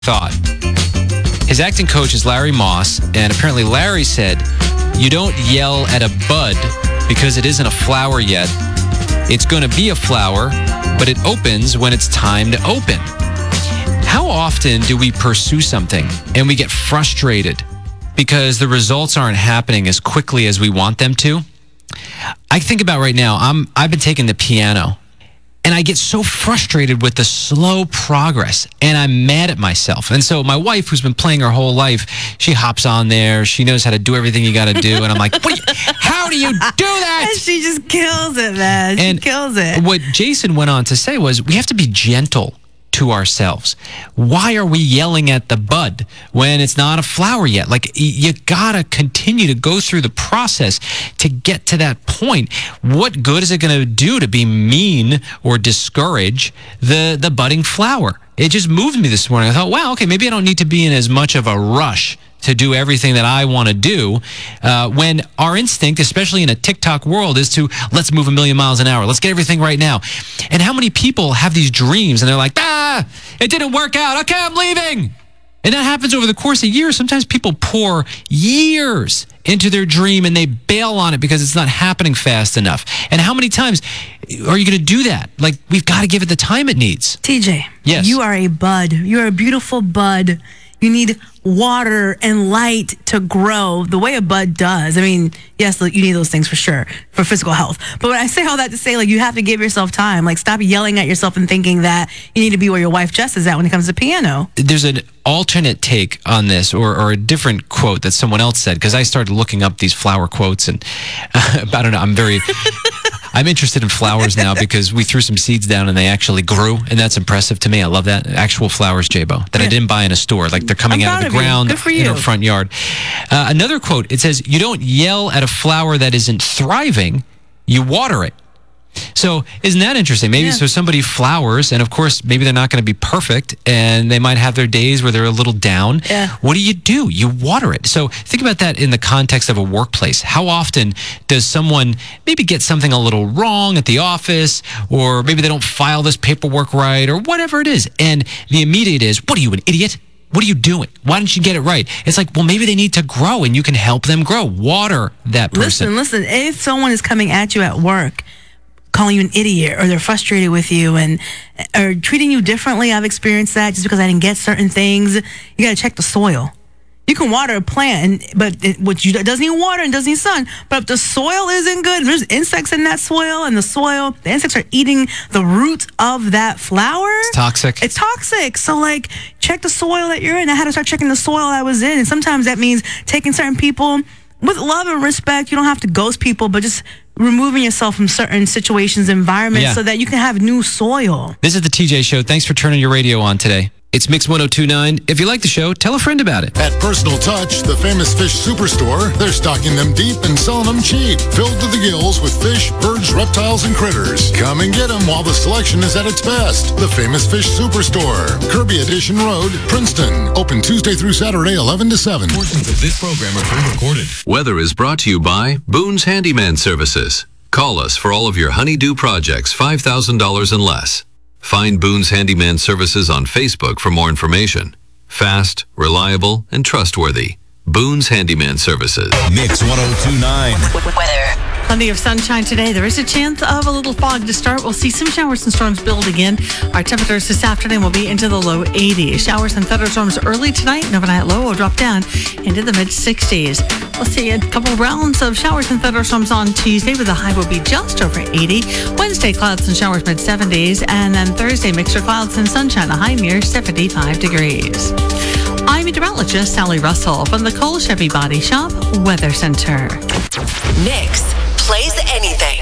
thought. His acting coach is Larry Moss, and apparently Larry said, you don't yell at a bud because it isn't a flower yet. It's going to be a flower, but it opens when it's time to open. How often do we pursue something and we get frustrated because the results aren't happening as quickly as we want them to? I think about right now, I've been taking the piano, and I get so frustrated with the slow progress, and I'm mad at myself. And so my wife, who's been playing her whole life, she hops on there. She knows how to do everything you got to do. And I'm like, how do you do that? And she just kills it, man. She kills it. What Jason went on to say was, we have to be gentle to ourselves. Why are we yelling at the bud when it's not a flower yet? Like, you gotta continue to go through the process to get to that point. What good is it going to do to be mean or discourage the budding flower? It just moved me this morning. I thought, wow, okay, maybe I don't need to be in as much of a rush to do everything that I want to do, when our instinct, especially in a TikTok world, is to let's move 1,000,000 miles an hour. Let's get everything right now. And how many people have these dreams and they're like, it didn't work out. Okay, I'm leaving. And that happens over the course of years. Sometimes people pour years into their dream and they bail on it because it's not happening fast enough. And how many times are you going to do that? Like, we've got to give it the time it needs. TJ, yes, you are a bud. You're a beautiful bud. You need water and light to grow the way a bud does. I mean, yes, you need those things for sure for physical health. But when I say all that to say, like, you have to give yourself time. Like, stop yelling at yourself and thinking that you need to be where your wife Jess is at when it comes to piano. There's an alternate take on this, or a different quote that someone else said, because I started looking up these flower quotes, and I don't know, I'm interested in flowers now because we threw some seeds down and they actually grew, and that's impressive to me. I love that. Actual flowers, J-Bo, that I didn't buy in a store. Like, they're coming out of the ground in our front yard. Another quote, it says, you don't yell at a flower that isn't thriving, you water it. So isn't that interesting? Maybe so somebody flowers, and of course, maybe they're not going to be perfect, and they might have their days where they're a little down. Yeah. What do? You water it. So think about that in the context of a workplace. How often does someone maybe get something a little wrong at the office, or maybe they don't file this paperwork right, or whatever it is, and the immediate is, what are you, an idiot? What are you doing? Why don't you get it right? It's like, well, maybe they need to grow, and you can help them grow. Water that person. Listen, if someone is coming at you at work, calling you an idiot, or they're frustrated with you or treating you differently, I've experienced that just because I didn't get certain things. You got to check the soil. You can water a plant, but it doesn't need water and doesn't need sun. But if the soil isn't good, there's insects in that soil, and the insects are eating the roots of that flower. It's toxic. It's toxic. So, like, check the soil that you're in. I had to start checking the soil I was in. And sometimes that means taking certain people with love and respect. You don't have to ghost people, but just removing yourself from certain situations, environments, so that you can have new soil. This is the TJ Show. Thanks for turning your radio on today. It's Mix 102.9. If you like the show, tell a friend about it. At Personal Touch, the Famous Fish Superstore, they're stocking them deep and selling them cheap. Filled to the gills with fish, birds, reptiles, and critters. Come and get them while the selection is at its best. The Famous Fish Superstore, Kirby Edition Road, Princeton. Open Tuesday through Saturday, 11 to 7. Portions of this program are pre-recorded. Weather is brought to you by Boone's Handyman Services. Call us for all of your honeydew projects, $5,000 and less. Find Boone's Handyman Services on Facebook for more information. Fast, reliable, and trustworthy. Boone's Handyman Services. Mix 102.9. Weather. Plenty of sunshine today. There is a chance of a little fog to start. We'll see some showers and storms build again. Our temperatures this afternoon will be into the low 80s. Showers and thunderstorms early tonight, and overnight low will drop down into the mid-60s. We'll see a couple rounds of showers and thunderstorms on Tuesday, but the high will be just over 80. Wednesday, clouds and showers mid-70s, and then Thursday, mixture of clouds and sunshine, a high near 75 degrees. I'm meteorologist Sally Russell from the Cole Chevy Body Shop Weather Center. Mix plays anything.